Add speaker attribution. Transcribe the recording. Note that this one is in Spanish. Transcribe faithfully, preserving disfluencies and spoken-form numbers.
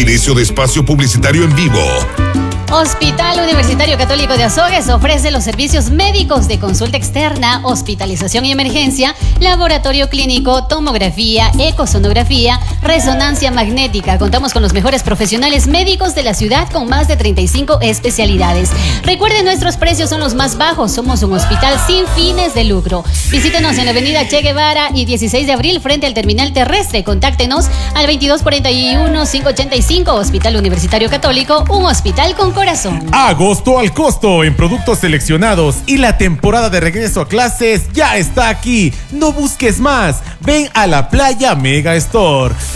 Speaker 1: Inicio de espacio publicitario en vivo.
Speaker 2: Hospital Universitario Católico de Azogues ofrece los servicios médicos de consulta externa, hospitalización y emergencia, laboratorio clínico, tomografía, ecosonografía, resonancia magnética. Contamos con los mejores profesionales médicos de la ciudad con más de treinta y cinco especialidades. Recuerden, nuestros precios son los más bajos. Somos un hospital sin fines de lucro. Visítenos en la avenida Che Guevara y dieciséis de abril frente al terminal terrestre. Contáctenos al veintidós cuarenta y uno, quinientos ochenta y cinco. Hospital Universitario Católico, un hospital con corazón.
Speaker 3: Agosto al costo en productos seleccionados y la temporada de regreso a clases ya está aquí. No busques más. Ven a la Playa Mega Store.